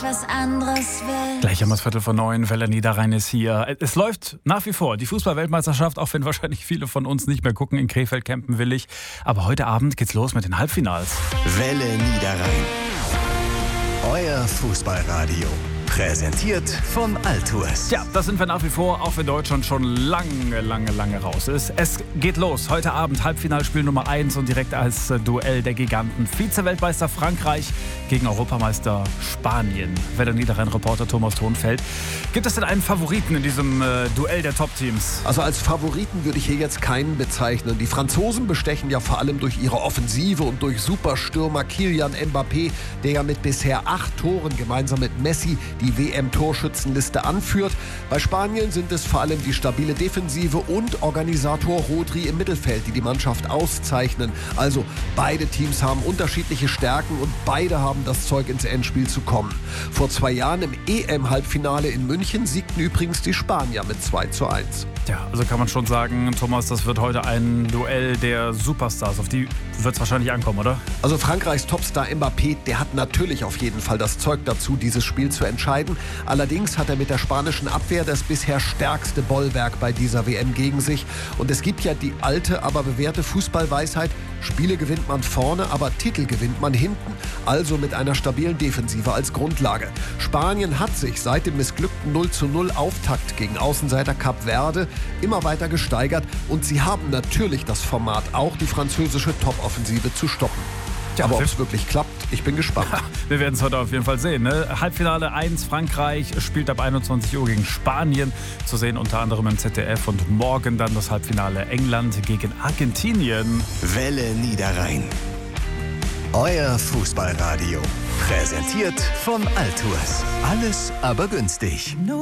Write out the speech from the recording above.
was anderes will. Gleich um 8:45, Welle Niederrhein ist hier. Es läuft nach wie vor die Fußball-Weltmeisterschaft, auch wenn wahrscheinlich viele von uns nicht mehr gucken. In Krefeld campen willig. Aber heute Abend geht's los mit den Halbfinals. Welle Niederrhein. Euer Fußballradio. Präsentiert von Altours. Ja, das sind wir nach wie vor, auch wenn Deutschland schon lange raus ist. Es geht los. Heute Abend Halbfinalspiel Nummer 1 und direkt als Duell der Giganten. Vize-Weltmeister Frankreich gegen Europameister Spanien. Welle Niederrhein-Reporter Thomas Thonfeld. Gibt es denn einen Favoriten in diesem Duell der Top-Teams? Also als Favoriten würde ich hier jetzt keinen bezeichnen. Die Franzosen bestechen ja vor allem durch ihre Offensive und durch Superstürmer Kylian Mbappé, der ja mit bisher 8 Toren gemeinsam mit Messi die WM-Torschützenliste anführt. Bei Spanien sind es vor allem die stabile Defensive und Organisator Rodri im Mittelfeld, die die Mannschaft auszeichnen. Also beide Teams haben unterschiedliche Stärken und beide haben das Zeug, ins Endspiel zu kommen. Vor 2 Jahren im EM-Halbfinale in München siegten übrigens die Spanier mit 2:1. Ja, also kann man schon sagen, Thomas, das wird heute ein Duell der Superstars. Auf die wird es wahrscheinlich ankommen, oder? Also Frankreichs Topstar Mbappé, der hat natürlich auf jeden Fall das Zeug dazu, dieses Spiel zu entscheiden. Allerdings hat er mit der spanischen Abwehr das bisher stärkste Bollwerk bei dieser WM gegen sich. Und es gibt ja die alte, aber bewährte Fußballweisheit: Spiele gewinnt man vorne, aber Titel gewinnt man hinten. Also mit einer stabilen Defensive als Grundlage. Spanien hat sich seit dem missglückten 0:0 Auftakt gegen Außenseiter Kap Verde immer weiter gesteigert. Und sie haben natürlich das Format, auch die französische Top-Offensive zu stoppen. Ja, aber ob es wirklich klappt, ich bin gespannt. Wir werden es heute auf jeden Fall sehen. Ne? Halbfinale 1, Frankreich spielt ab 21 Uhr gegen Spanien. Zu sehen unter anderem im ZDF. Und morgen dann das Halbfinale England gegen Argentinien. Welle Niederrhein. Euer Fußballradio. Präsentiert von Altours. Alles aber günstig.